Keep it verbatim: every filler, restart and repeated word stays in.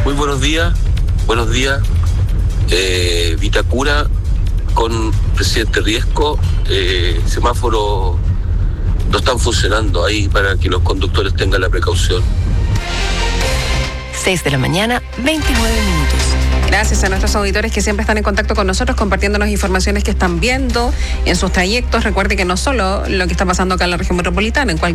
Muy buenos días, buenos días. Eh, Vitacura con Presidente Riesco, eh, semáforos no están funcionando ahí para que los conductores tengan la precaución. seis de la mañana, veintinueve minutos. Gracias a nuestros auditores que siempre están en contacto con nosotros, compartiéndonos informaciones que están viendo en sus trayectos. Recuerde que no solo lo que está pasando acá en la región metropolitana, en cualquier